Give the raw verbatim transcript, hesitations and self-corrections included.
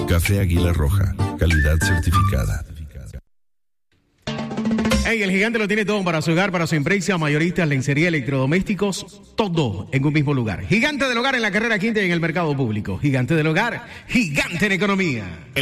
Café Águila Roja, calidad certificada. Hey, el Gigante lo tiene todo para su hogar, para su empresa, mayoristas, lencería, electrodomésticos, todo en un mismo lugar. Gigante del Hogar en la carrera quinta y en el mercado público. Gigante del Hogar, gigante en economía.